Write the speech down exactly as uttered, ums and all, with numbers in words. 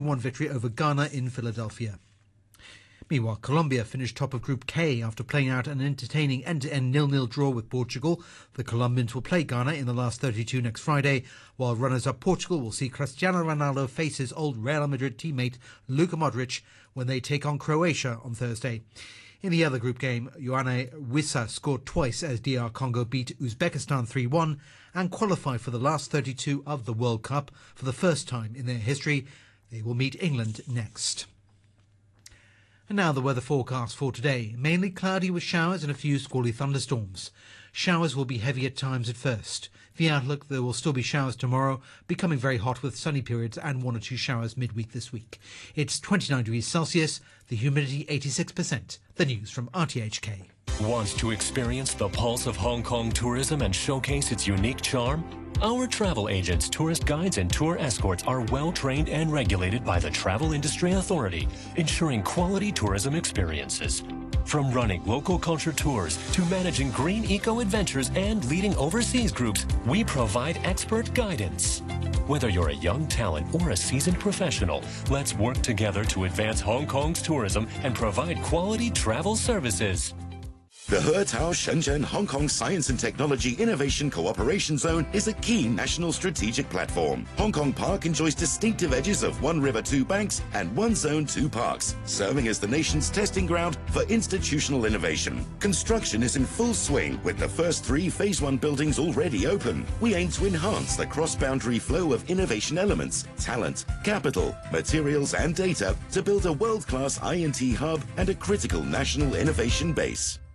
one victory over Ghana in Philadelphia. Meanwhile, Colombia finished top of Group K after playing out an entertaining end-to-end nil-nil draw with Portugal. The Colombians will play Ghana in the last thirty-two next Friday, while runners-up Portugal will see Cristiano Ronaldo face his old Real Madrid teammate Luka Modric when they take on Croatia on Thursday. In the other group game, Ioane Wissa scored twice as D R Congo beat Uzbekistan three one and qualified for the last thirty-two of the World Cup for the first time in their history. They will meet England next. And now the weather forecast for today. Mainly cloudy with showers and a few squally thunderstorms. Showers will be heavy at times at first. The outlook, there will still be showers tomorrow, becoming very hot with sunny periods and one or two showers midweek this week. It's twenty-nine degrees Celsius, the humidity eighty-six percent. The news from R T H K. Wants to experience the pulse of Hong Kong tourism and showcase its unique charm? Our travel agents, tourist guides, and tour escorts are well trained and regulated by the Travel Industry Authority, ensuring quality tourism experiences. From running local culture tours to managing green eco adventures and leading overseas groups, we provide expert guidance. Whether you're a young talent or a seasoned professional, let's work together to advance Hong Kong's tourism and provide quality travel services. The He-Tao Shenzhen Hong Kong Science and Technology Innovation Cooperation Zone is a key national strategic platform. Hong Kong Park enjoys distinctive edges of one river, two banks, and one zone, two parks, serving as the nation's testing ground for institutional innovation. Construction is in full swing with the first three Phase one buildings already open. We aim to enhance the cross-boundary flow of innovation elements, talent, capital, materials, and data to build a world-class I and T hub and a critical national innovation base.